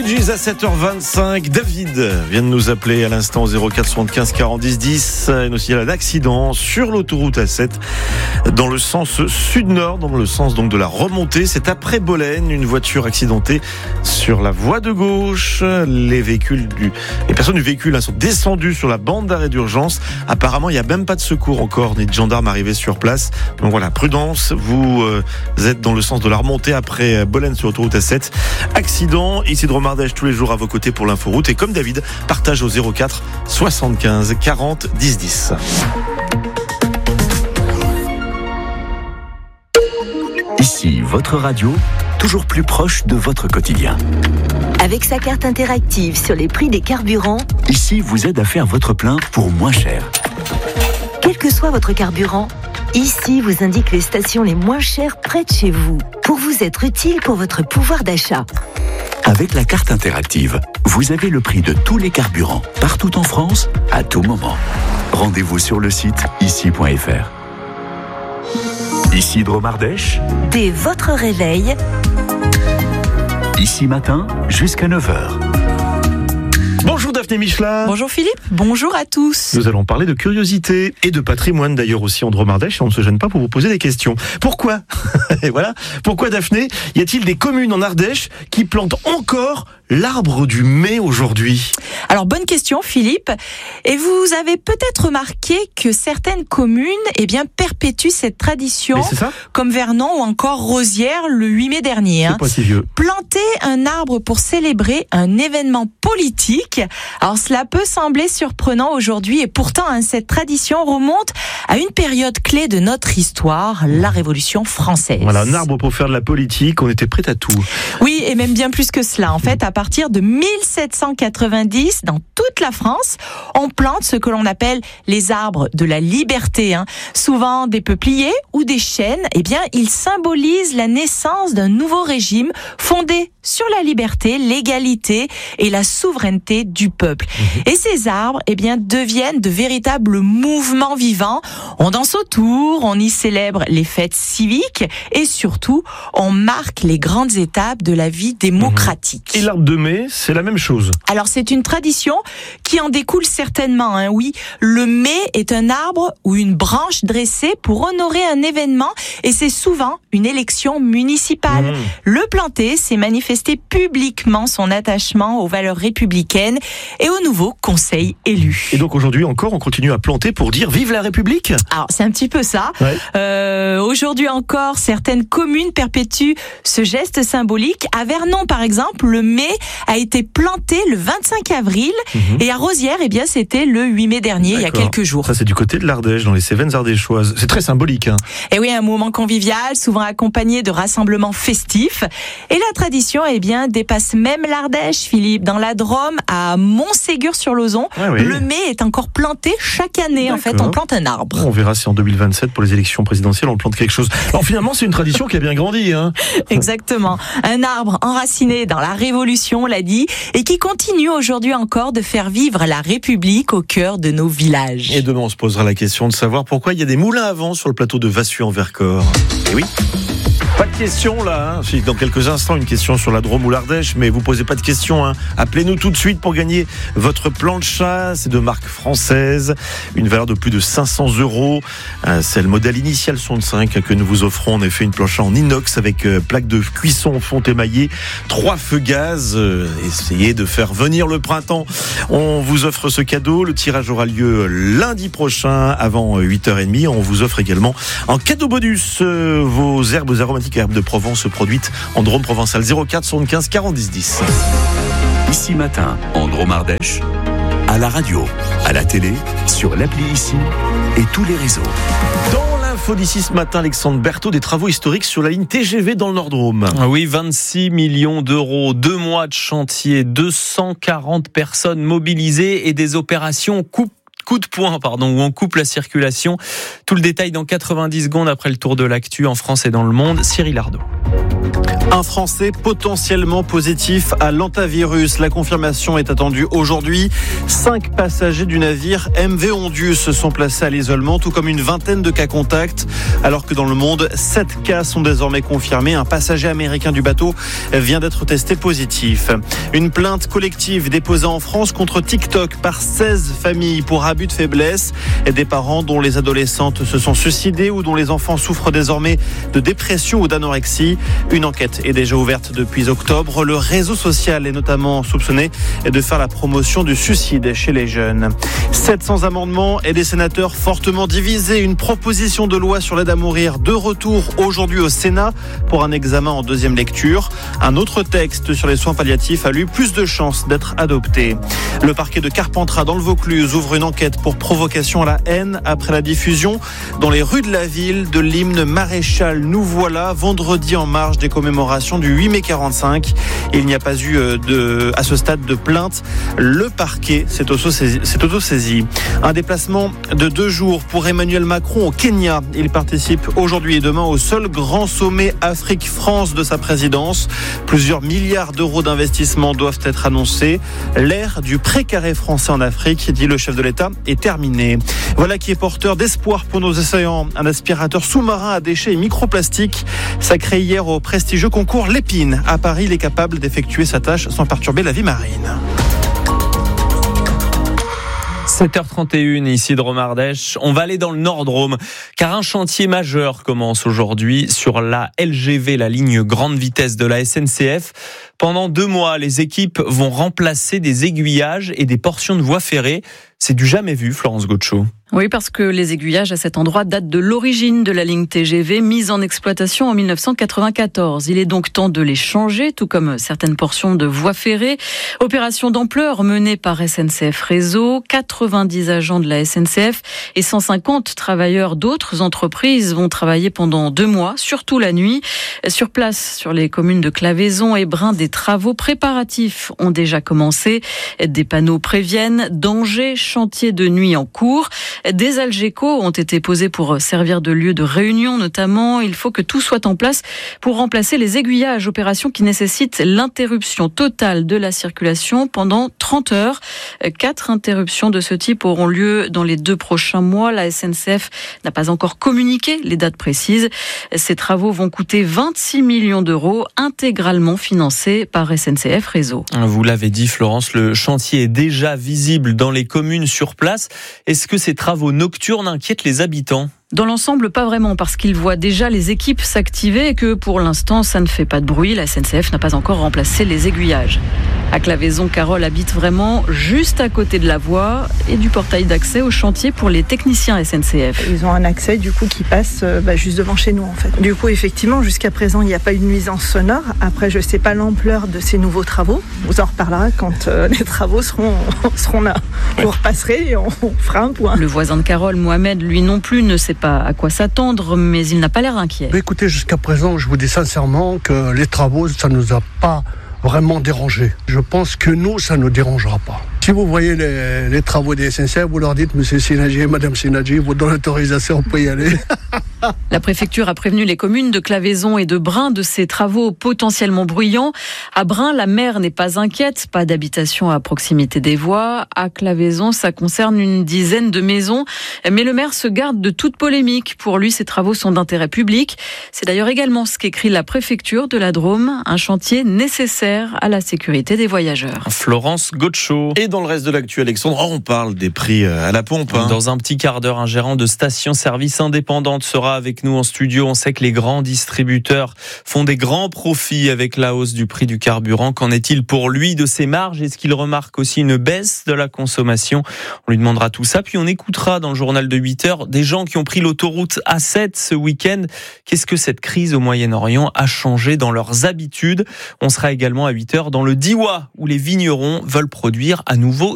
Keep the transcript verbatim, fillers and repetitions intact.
Bee Gees à sept heures vingt-cinq. David vient de nous appeler à l'instant au zéro quatre soixante-quinze quarante dix dix. Il y a un accident sur l'autoroute A sept dans le sens sud-nord, dans le sens donc de la remontée. C'est après Bolène, une voiture accidentée sur la voie de gauche. Les véhicules du, les personnes du véhicule hein, sont descendues sur la bande d'arrêt d'urgence. Apparemment, il n'y a même pas de secours encore, ni de gendarmes arrivés sur place. Donc voilà, prudence. Vous, euh, vous êtes dans le sens de la remontée après Bolène sur l'autoroute A sept. Accident. Ici de Romardèche tous les jours à vos côtés pour l'inforoute. Et comme David, partage au zéro quatre soixante-quinze quarante dix dix. Ici, votre radio, toujours plus proche de votre quotidien. Avec sa carte interactive sur les prix des carburants, Ici vous aide à faire votre plein pour moins cher. quel que soit votre carburant, Ici vous indique les stations les moins chères près de chez vous, pour vous être utile pour votre pouvoir d'achat. Avec la carte interactive, vous avez le prix de tous les carburants, partout en France, à tout moment. Rendez-vous sur le site ici point f r. Ici Dromardèche, Dès votre réveil, ici matin jusqu'à neuf heures. Bonjour Daphné Michelin. Bonjour Philippe, bonjour à tous. Nous allons parler de curiosité et de patrimoine d'ailleurs aussi en Dromardèche et on ne se gêne pas pour vous poser des questions. Pourquoi Et voilà, pourquoi Daphné, y a-t-il des communes en Ardèche qui plantent encore l'arbre du mai aujourd'hui ? Alors bonne question Philippe, et vous avez peut-être remarqué que certaines communes eh bien, perpétuent cette tradition, Mais c'est ça ? comme Vernon ou encore Rosières le huit mai dernier. C'est hein. pas si vieux. Planter un arbre pour célébrer un événement politique, alors cela peut sembler surprenant aujourd'hui et pourtant hein, cette tradition remonte à une période clé de notre histoire, la Révolution française. Voilà, un arbre pour faire de la politique, on était prêt à tout. Oui, et même bien plus que cela. En fait, à partir de mille sept cent quatre-vingt-dix, dans toute la France, on plante ce que l'on appelle les arbres de la liberté. Hein. Souvent des peupliers ou des chênes, eh bien, ils symbolisent la naissance d'un nouveau régime fondé sur la liberté, l'égalité et la souveraineté du peuple. Mmh. Et ces arbres, eh bien, deviennent de véritables mouvements vivants. On danse autour, on y célèbre les fêtes civiques et surtout, on marque les grandes étapes de la vie démocratique. Et l'arbre de mai, c'est la même chose. Alors, c'est une tradition qui en découle certainement. Hein. Oui, le mai est un arbre ou une branche dressée pour honorer un événement et c'est souvent une élection municipale. Mmh. Le planter, c'est manifester publiquement son attachement aux valeurs républicaines et au nouveau conseil élu. Et donc aujourd'hui encore, on continue à planter pour dire vive la République ? Alors, c'est un petit peu ça. Ouais. Euh, aujourd'hui encore, certaines communes perpétuent ce geste symbolique. À Vernon, par exemple, le mai a été planté le vingt-cinq avril mmh. et à Rosières, eh bien, c'était le huit mai dernier, D'accord. il y a quelques jours. Ça, c'est du côté de l'Ardèche, dans les Cévennes ardéchoises. C'est très symbolique. Hein. Et oui, un moment convivial, souvent accompagné de rassemblements festifs. Et la tradition, eh bien, dépasse même l'Ardèche, Philippe. Dans la Drôme, à Montségur-sur-Lauzon, ah oui. le mai est encore planté chaque année. D'accord. En fait, on plante un arbre. On verra si en deux mille vingt-sept, pour les élections présidentielles, on plante quelque chose. Alors finalement, c'est une tradition qui a bien grandi. Hein. Exactement. Un arbre enraciné dans la Révolution, on l'a dit, et qui continue aujourd'hui encore de faire vivre la République au cœur de nos villages. Et demain, on se posera la question de savoir pourquoi il y a des moulins à vent sur le plateau de Vassu en Vercors. Et oui. Pas de question là, hein. Dans quelques instants une question sur la Drôme ou l'Ardèche, mais vous posez pas de questions. Hein. Appelez-nous tout de suite pour gagner votre plancha, c'est de marque française, une valeur de plus de cinq cents euros. Euh, c'est le modèle initial Sonde cinq que nous vous offrons. On a fait une plancha en inox avec euh, plaque de cuisson fonte émaillée, trois feux gaz. Euh, essayez de faire venir le printemps. On vous offre ce cadeau. Le tirage aura lieu lundi prochain avant huit heures trente. On vous offre également en cadeau bonus euh, vos herbes aromatiques. Herbes de Provence produites en Drôme provençal. Zéro quatre soixante-quinze quarante dix dix. Ici matin, en Dromardèche, à la radio, à la télé, sur l'appli Ici et tous les réseaux. Dans l'info d'ici ce matin, Alexandre Berthaud, des travaux historiques sur la ligne T G V dans le Nord-Drôme. Oui, vingt-six millions d'euros, deux mois de chantier, deux cent quarante personnes mobilisées et des opérations coupe coup de poing, pardon, où on coupe la circulation. Tout le détail dans quatre-vingt-dix secondes après le tour de l'actu en France et dans le monde. Cyril Ardo. Un Français potentiellement positif à l'hantavirus. La confirmation est attendue aujourd'hui. Cinq passagers du navire M V Ondius se sont placés à l'isolement, tout comme une vingtaine de cas contacts. Alors que dans le monde, sept cas sont désormais confirmés. Un passager américain du bateau vient d'être testé positif. Une plainte collective déposée en France contre TikTok par seize familles pour abus de faiblesse. Des parents dont les adolescentes se sont suicidées ou dont les enfants souffrent désormais de dépression ou d'anorexie. Une enquête est déjà ouverte depuis octobre. Le réseau social est notamment soupçonné de faire la promotion du suicide chez les jeunes. sept cents amendements et des sénateurs fortement divisés. Une proposition de loi sur l'aide à mourir de retour aujourd'hui au Sénat pour un examen en deuxième lecture. Un autre texte sur les soins palliatifs a eu plus de chances d'être adopté. Le parquet de Carpentras dans le Vaucluse ouvre une enquête pour provocation à la haine après la diffusion dans les rues de la ville de l'hymne Maréchal Nous voilà vendredi en marge des commémorations du huit mai quarante-cinq. Il n'y a pas eu de, à ce stade de plainte. Le parquet s'est auto-saisi. Un déplacement de deux jours pour Emmanuel Macron au Kenya. Il participe aujourd'hui et demain au seul grand sommet Afrique-France de sa présidence. Plusieurs milliards d'euros d'investissement doivent être annoncés. L'ère du précaré français en Afrique, dit le chef de l'État, est terminée. Voilà qui est porteur d'espoir pour nos océans. Un aspirateur sous-marin à déchets et microplastiques, sacré hier au prestigieux concours Lépine. À Paris, il est capable d'effectuer sa tâche sans perturber la vie marine. sept heures trente et une, ici de Romardèche. On va aller dans le Nord-Drôme, car un chantier majeur commence aujourd'hui sur la L G V, la ligne grande vitesse de la S N C F. Pendant deux mois, les équipes vont remplacer des aiguillages et des portions de voies ferrées. C'est du jamais vu, Florence Gaucho. Oui, parce que les aiguillages à cet endroit datent de l'origine de la ligne T G V mise en exploitation en mille neuf cent quatre-vingt-quatorze. Il est donc temps de les changer, tout comme certaines portions de voies ferrées. Opération d'ampleur menée par S N C F Réseau. quatre-vingt-dix agents de la S N C F et cent cinquante travailleurs d'autres entreprises vont travailler pendant deux mois, surtout la nuit. Sur place, sur les communes de Claveyson et Brin, des travaux préparatifs ont déjà commencé. Des panneaux préviennent, danger, chantier de nuit en cours. Des algécos ont été posés pour servir de lieu de réunion notamment. Il faut que tout soit en place pour remplacer les aiguillages, opération qui nécessite l'interruption totale de la circulation pendant trente heures. Quatre interruptions de ce type auront lieu dans les deux prochains mois. La S N C F n'a pas encore communiqué les dates précises. Ces travaux vont coûter vingt-six millions d'euros, intégralement financés par S N C F Réseau. Vous l'avez dit, Florence, le chantier est déjà visible dans les communes sur place. Est-ce que ces travaux nocturnes inquiètent les habitants ? Dans l'ensemble, pas vraiment, parce qu'ils voient déjà les équipes s'activer et que pour l'instant, ça ne fait pas de bruit. La S N C F n'a pas encore remplacé les aiguillages. À Claveyson, Carole habite vraiment juste à côté de la voie et du portail d'accès au chantier pour les techniciens S N C F. Ils ont un accès du coup qui passe bah, juste devant chez nous en fait. Du coup, effectivement, jusqu'à présent, il n'y a pas eu de nuisance sonore. Après, je ne sais pas l'ampleur de ces nouveaux travaux. On vous en reparlera quand euh, les travaux seront, seront là. Vous repasserez et on, on fera un point. Le voisin de Carole, Mohamed, lui non plus, ne sait pas à quoi s'attendre, mais il n'a pas l'air inquiet. Mais écoutez, jusqu'à présent, je vous dis sincèrement que les travaux, ça ne nous a pas vraiment dérangé. Je pense que nous, ça ne nous dérangera pas. Si vous voyez les, les travaux des S N C F, vous leur dites, monsieur Sinadji, madame Sinadji, vous donnez l'autorisation, on peut y aller. La préfecture a prévenu les communes de Claveyson et de Brin de ces travaux potentiellement bruyants. À Brin, la maire n'est pas inquiète, pas d'habitation à proximité des voies. À Claveyson, ça concerne une dizaine de maisons. Mais le maire se garde de toute polémique. Pour lui, ces travaux sont d'intérêt public. C'est d'ailleurs également ce qu'écrit la préfecture de la Drôme, un chantier nécessaire à la sécurité des voyageurs. Florence Gaucho. Et dans le reste de l'actu, Alexandre, oh, on parle des prix à la pompe. Hein. Dans un petit quart d'heure, un gérant de station-service indépendante sera avec nous en studio. On sait que les grands distributeurs font des grands profits avec la hausse du prix du carburant. Qu'en est-il pour lui de ses marges? Est-ce qu'il remarque aussi une baisse de la consommation? On lui demandera tout ça. Puis on écoutera dans le journal de huit heures des gens qui ont pris l'autoroute A sept ce week-end. Qu'est-ce que cette crise au Moyen-Orient a changé dans leurs habitudes? On sera également à huit heures dans le Diois où les vignerons veulent produire à nouveau